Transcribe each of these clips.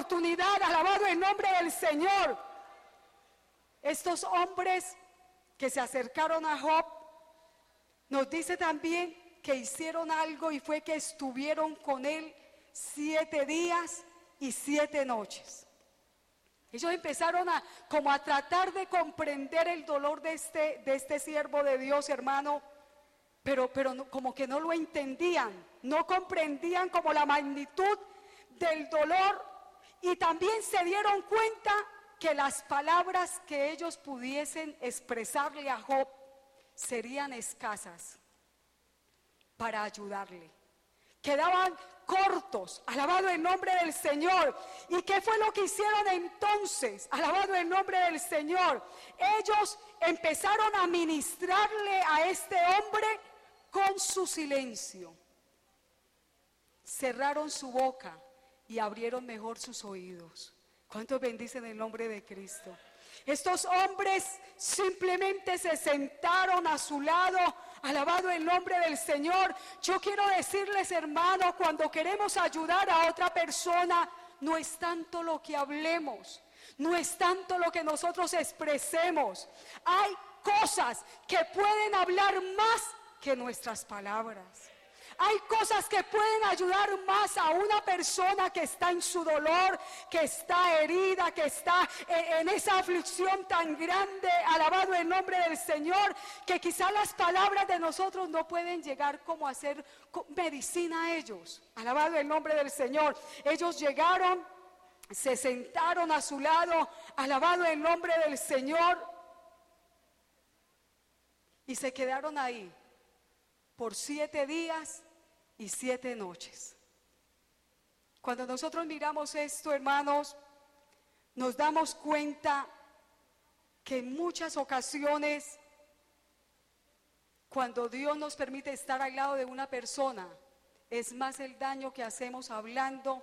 oportunidad, alabado el nombre del Señor. Estos hombres que se acercaron a Job, nos dice también que hicieron algo, y fue que estuvieron con él 7 días y 7 noches. Ellos empezaron a tratar de comprender el dolor de este siervo de Dios, hermano, pero como que no lo entendían, no comprendían como la magnitud del dolor, y también se dieron cuenta que las palabras que ellos pudiesen expresarle a Job serían escasas para ayudarle. Quedaban cortos, alabado el nombre del Señor. ¿Y qué fue lo que hicieron entonces? Alabado el nombre del Señor. Ellos empezaron a ministrarle a este hombre con su silencio. Cerraron su boca y abrieron mejor sus oídos. ¿Cuántos bendicen el nombre de Cristo? Estos hombres simplemente se sentaron a su lado, alabado el nombre del Señor. Yo quiero decirles, hermano, cuando queremos ayudar a otra persona, no es tanto lo que hablemos, no es tanto lo que nosotros expresemos. Hay cosas que pueden hablar más que nuestras palabras. Hay cosas que pueden ayudar más a una persona que está en su dolor, que está herida, que está en esa aflicción tan grande, alabado el nombre del Señor, que quizás las palabras de nosotros no pueden llegar como a ser medicina a ellos. Alabado el nombre del Señor. Ellos llegaron, se sentaron a su lado, alabado el nombre del Señor, y se quedaron ahí por 7 días y 7 noches. Cuando nosotros miramos esto, hermanos, nos damos cuenta que en muchas ocasiones, cuando Dios nos permite estar al lado de una persona, es más el daño que hacemos hablando,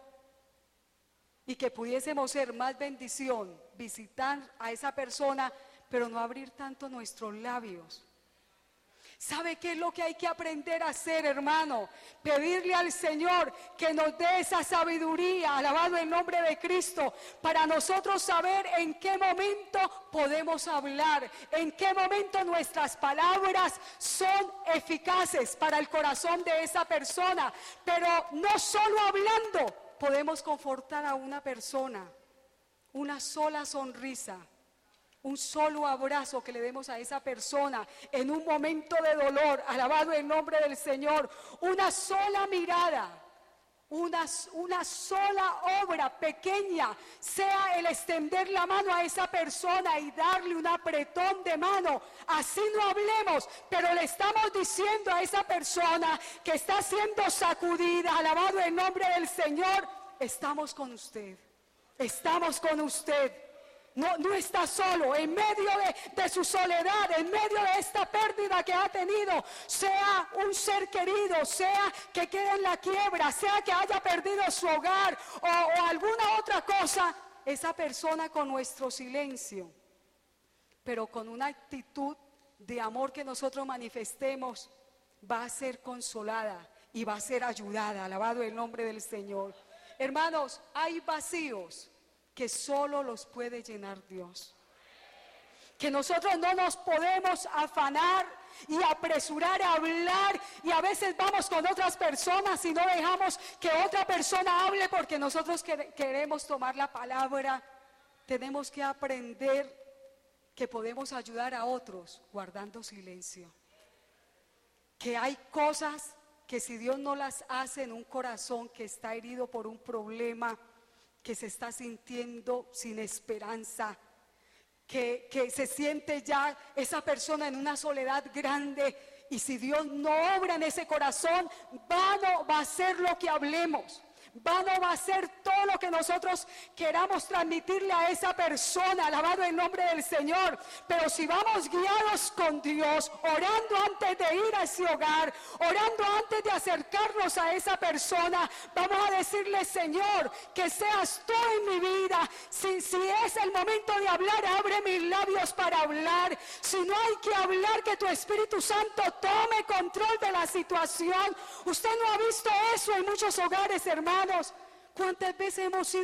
y que pudiésemos ser más bendición, visitar a esa persona, pero no abrir tanto nuestros labios. ¿Sabe qué es lo que hay que aprender a hacer, hermano? Pedirle al Señor que nos dé esa sabiduría, alabado el nombre de Cristo, para nosotros saber en qué momento podemos hablar, en qué momento nuestras palabras son eficaces para el corazón de esa persona. Pero no solo hablando podemos confortar a una persona. Una sola sonrisa, un solo abrazo que le demos a esa persona en un momento de dolor, alabado el nombre del Señor, una sola mirada, una sola obra pequeña, sea el extender la mano a esa persona y darle un apretón de mano. Así no hablemos, pero le estamos diciendo a esa persona que está siendo sacudida, alabado el nombre del Señor, estamos con usted, estamos con usted. No está solo, en medio de su soledad, en medio de esta pérdida que ha tenido, sea un ser querido, sea que quede en la quiebra, sea que haya perdido su hogar o alguna otra cosa, esa persona con nuestro silencio, pero con una actitud de amor que nosotros manifestemos, va a ser consolada y va a ser ayudada, alabado el nombre del Señor. Hermanos, hay vacíos que solo los puede llenar Dios, que nosotros no nos podemos afanar y apresurar a hablar, y a veces vamos con otras personas y no dejamos que otra persona hable porque nosotros queremos tomar la palabra. Tenemos que aprender que podemos ayudar a otros guardando silencio, que hay cosas que si Dios no las hace en un corazón que está herido por un problema, que se está sintiendo sin esperanza, que se siente ya esa persona en una soledad grande, y si Dios no obra en ese corazón, vano va a ser lo que hablemos, vano va a ser todo lo que nosotros queramos transmitirle a esa persona, alabado el nombre del Señor. Pero si vamos guiados con Dios, orando antes de ir a ese hogar, orando antes de acercarnos a esa persona, vamos a decirle: Señor, que seas tú en mi vida. Si es el momento de hablar, abre mis labios para hablar. Si no hay que hablar, que tu Espíritu Santo tome control de la situación. Usted no ha visto eso en muchos hogares, hermanos. ¿Cuántas veces hemos sido